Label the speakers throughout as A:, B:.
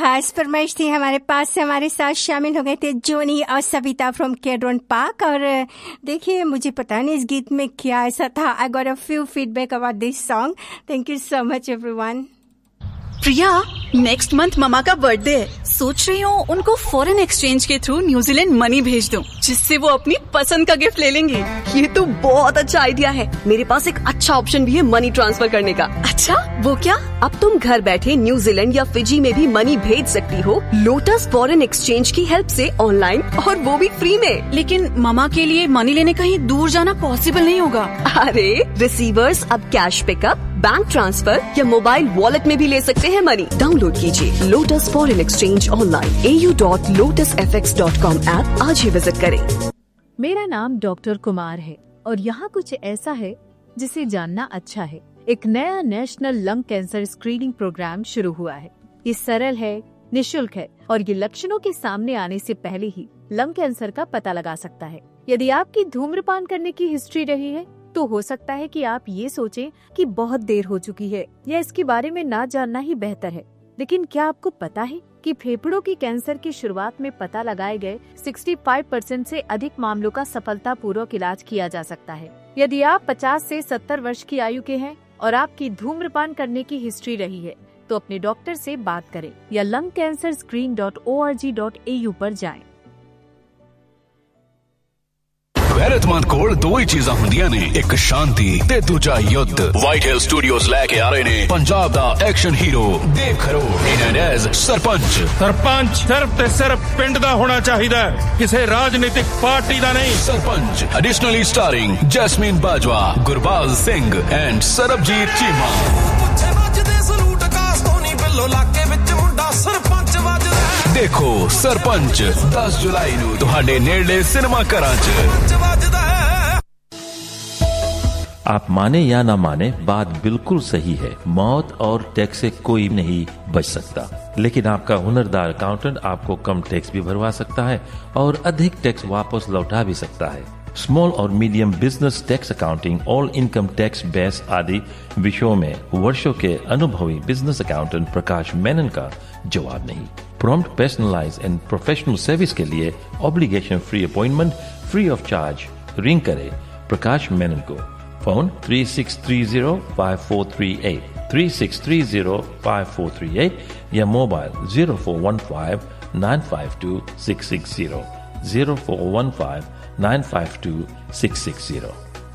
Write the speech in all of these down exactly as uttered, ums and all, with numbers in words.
A: खास फरमाइश थी हमारे पास से। हमारे साथ शामिल हो गए थे जोनी और सविता फ्रॉम केड्रॉन पार्क। और देखिए, मुझे पता नहीं इस गीत में क्या ऐसा था। I got a few feedback about this song. Thank you so much everyone.
B: Priya, next month mama का बर्थडे है। सोच रही हूँ उनको फॉरेन एक्सचेंज के थ्रू न्यूजीलैंड मनी भेज दूँ, जिससे वो अपनी पसंद का गिफ्ट ले लेंगे।
C: ये तो बहुत अच्छा आइडिया है। मेरे पास एक अच्छा ऑप्शन भी है मनी ट्रांसफर करने का।
B: अच्छा, वो क्या?
C: अब तुम घर बैठे न्यूजीलैंड या फिजी में भी मनी भेज सकती हो लोटस फॉरेन एक्सचेंज की हेल्प से ऑनलाइन, और वो भी फ्री में।
B: लेकिन ममा के लिए मनी लेने कहीं दूर जाना पॉसिबल नहीं होगा।
C: अरे, रिसीवर्स अब कैश पिकअप, बैंक ट्रांसफर या मोबाइल वॉलेट में भी ले सकते हैं मनी। डाउनलोड कीजिए लोटस फॉरेन एक्सचेंज ऑनलाइन ए U dot lotus F x dot com app आज ही विजिट करें।
D: मेरा नाम डॉक्टर कुमार है और यहाँ कुछ ऐसा है जिसे जानना अच्छा है। एक नया national lung cancer screening programme शुरू हुआ है। ये सरल है, निशुल्क है और ये लक्षणों के सामने आने से पहले ही लंग कैंसर का पता लगा सकता है। यदि आपकी धूम्रपान करने की हिस्ट्री रही है तो हो सकता है कि आप ये सोचें कि बहुत देर हो चुकी है या इसके बारे में ना जानना ही बेहतर है। लेकिन क्या आपको पता है कि फेफड़ों की कैंसर की शुरुआत में पता लगाए गए पैंसठ परसेंट से अधिक मामलों का सफलतापूर्वक इलाज किया जा सकता है। यदि आप पचास से सत्तर वर्ष की आयु के हैं और आपकी धूम्रपान करने की हिस्ट्री रही है तो अपने डॉक्टर से बात करें या lung cancer screen dot O R G dot A you पर जाएं।
E: गैरतमंद कोल दो ही चीज़ां हुंदियां ने, एक शांति ते दूजा युद्ध। व्हाइट हिल स्टूडियोज लेके आ रहे ने पंजाब दा एक्शन हीरो देव खरोड़ इन एज सरपंच।
F: सरपंच सिर्फ ते सिर्फ पिंड दा होना चाहिदा, किसी राजनीतिक पार्टी दा नहीं।
E: Sarpanch additionally starring jasmine Bajwa, Gurbaz Singh and Sarabjit Cheema. देखो सरपंच दस जुलाई नूं तुहाडे नेड़े सिनेमा घरां च।
G: आप माने या ना माने, बात बिल्कुल सही है। मौत और टैक्स से कोई नहीं बच सकता, लेकिन आपका हुनरदार अकाउंटेंट आपको कम टैक्स भी भरवा सकता है और अधिक टैक्स वापस लौटा भी सकता है। स्मॉल और medium business tax accounting, all income tax base आदि विषयों में वर्षों के अनुभवी बिजनेस अकाउंटेंट प्रकाश मेनन का जवाब नहीं। Prompt, personalise and professional service के लिए obligation free appointment free of charge ring करें प्रकाश मेनन को। Phone three six three zero five four three eight three six three zero five four three eight या mobile zero four one five nine five to six six zero zero four one five nine five to six six zero.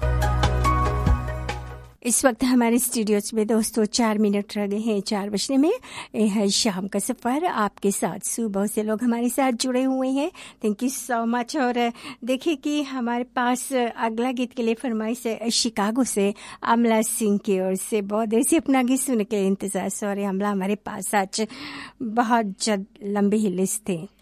A: इस वक्त हमारे studios में दोस्तों चार minute रह गए हैं चार बजने में। ये है शाम का सफर आपके साथ। सुबह से लोग हमारे साथ जुड़े हुए हैं। Thank you so much. और देखिए कि हमारे पास अगला गीत के लिए फरमाइश है शिकागो से अमला सिंह की ओर से। बहुत देर से अपना गीत सुन के इंतजार। सॉरी अमला, हमारे पास आज बहुत जल्द लंबी ही लिस्ट थे।